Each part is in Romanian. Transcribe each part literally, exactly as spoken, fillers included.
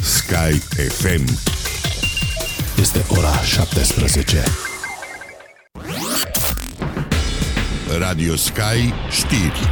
Sky F M. Este ora șaptesprezece. Radio Sky știri.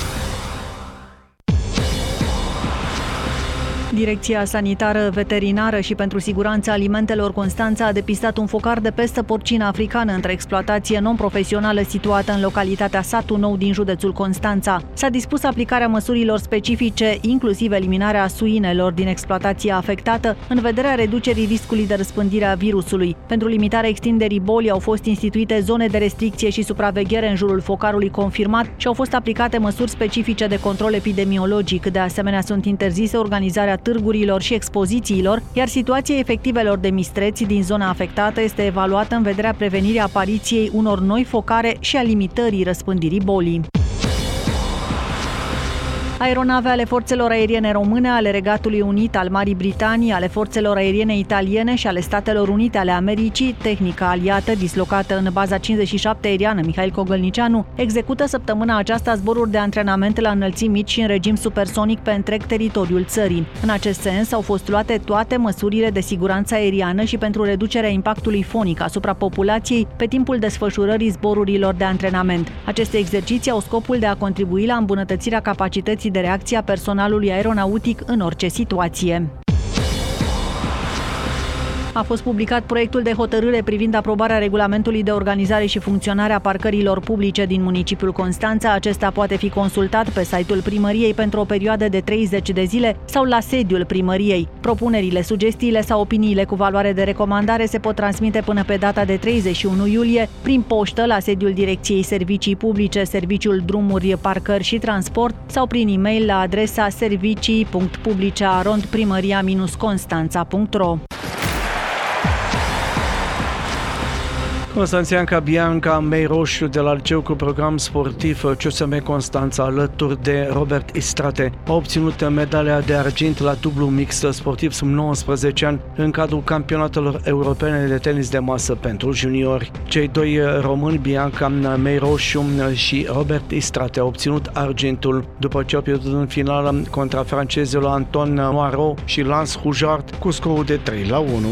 Direcția Sanitară Veterinară și pentru Siguranța Alimentelor Constanța a depistat un focar de pestă porcină africană într-o exploatație non-profesională situată în localitatea Satu Nou din județul Constanța. S-a dispus aplicarea măsurilor specifice, inclusiv eliminarea suinelor din exploatația afectată, în vederea reducerii riscului de răspândire a virusului. Pentru limitarea extinderii bolii au fost instituite zone de restricție și supraveghere în jurul focarului confirmat și au fost aplicate măsuri specifice de control epidemiologic. De asemenea, sunt interzise organizarea târgurilor și expozițiilor, iar situația efectivelor de mistreți din zona afectată este evaluată în vederea prevenirii apariției unor noi focare și a limitării răspândirii bolii. Aeronave ale forțelor aeriene române, ale Regatului Unit, al Marii Britanii, ale forțelor aeriene italiene și ale Statelor Unite ale Americii, tehnica aliată dislocată în baza cincizeci și șapte aeriană Mihail Cogălnicianu, execută săptămâna aceasta zboruri de antrenament la înălțimi mici și în regim supersonic pe întreg teritoriul țării. În acest sens au fost luate toate măsurile de siguranță aeriană și pentru reducerea impactului fonic asupra populației pe timpul desfășurării zborurilor de antrenament. Aceste exerciții au scopul de a contribui la îmbunătățirea capacității de reacție a personalului aeronautic în orice situație. A fost publicat proiectul de hotărâre privind aprobarea regulamentului de organizare și funcționare a parcărilor publice din municipiul Constanța. Acesta poate fi consultat pe site-ul primăriei pentru o perioadă de treizeci de zile sau la sediul primăriei. Propunerile, sugestiile sau opiniile cu valoare de recomandare se pot transmite până pe data de treizeci și unu iulie prin poștă la sediul Direcției Servicii Publice, Serviciul Drumuri, Parcări și Transport sau prin e-mail la adresa servicii punct publice arond primăria constanța punct ro. Constanțianca Bianca Meiroșu de la liceu cu program sportiv C S M Constanța, alături de Robert Istrate, a obținut medalia de argint la dublu mixt sportiv sub nouăsprezece ani în cadrul campionatelor europene de tenis de masă pentru juniori. Cei doi români, Bianca Meiroșu și Robert Istrate, au obținut argintul după ce au pierdut în finală contra francezilor Anton Noirot și Lance Rougeard cu scorul de trei la unu.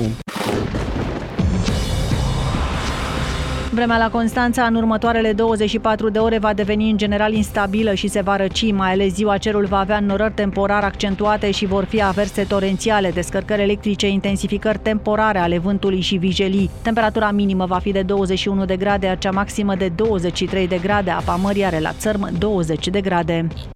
Vremea la Constanța în următoarele douăzeci și patru de ore va deveni în general instabilă și se va răci, mai ales ziua cerul va avea înnorări temporar accentuate și vor fi averse torențiale, descărcări electrice, intensificări temporare ale vântului și vijelii. Temperatura minimă va fi de douăzeci și unu de grade, cea maximă de douăzeci și trei de grade, apa mării are la țărm douăzeci de grade.